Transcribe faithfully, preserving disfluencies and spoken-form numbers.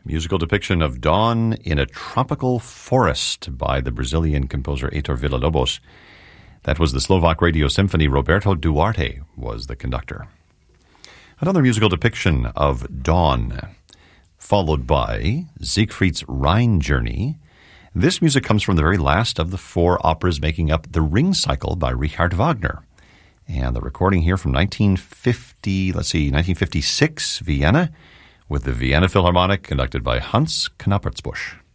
musical depiction of dawn in a tropical forest by the Brazilian composer Heitor Villa-Lobos. That was the Slovak Radio Symphony. Roberto Duarte was the conductor. Another musical depiction of dawn, followed by Siegfried's Rhine Journey. This music comes from the very last of the four operas making up the Ring Cycle by Richard Wagner. And the recording here from nineteen fifty, let's see, nineteen fifty-six, Vienna, with the Vienna Philharmonic conducted by Hans Knappertsbusch.